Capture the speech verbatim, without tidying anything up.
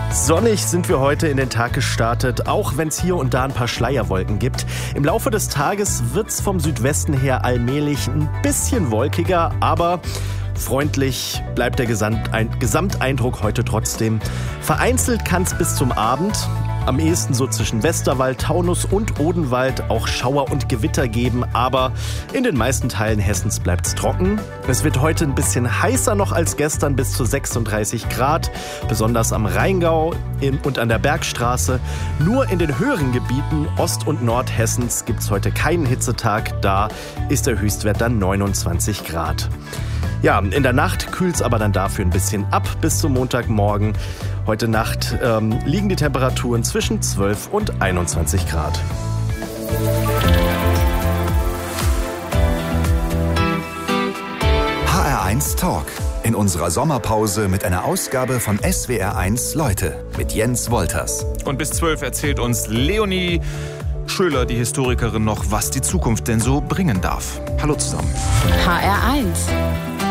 Sonnig sind wir heute in den Tag gestartet, auch wenn es hier und da ein paar Schleierwolken gibt. Im Laufe des Tages wird es vom Südwesten her allmählich ein bisschen wolkiger, aber freundlich bleibt der Gesamteindruck heute trotzdem. Vereinzelt kann es bis zum Abend, am ehesten so zwischen Westerwald, Taunus und Odenwald, auch Schauer und Gewitter geben, aber in den meisten Teilen Hessens bleibt es trocken. Es wird heute ein bisschen heißer noch als gestern, bis zu sechsunddreißig Grad, besonders am Rheingau und an der Bergstraße. Nur in den höheren Gebieten Ost- und Nordhessens gibt es heute keinen Hitzetag, da ist der Höchstwert dann neunundzwanzig Grad. Ja, in der Nacht kühlt es aber dann dafür ein bisschen ab bis zum Montagmorgen. Heute Nacht ähm, liegen die Temperaturen zwischen zwölf und einundzwanzig Grad. H R eins Talk. In unserer Sommerpause mit einer Ausgabe von S W R eins Leute mit Jens Wolters. Und bis zwölf erzählt uns Leonie Schöler, die Historikerin, noch, was die Zukunft denn so bringen darf. Hallo zusammen. H R eins.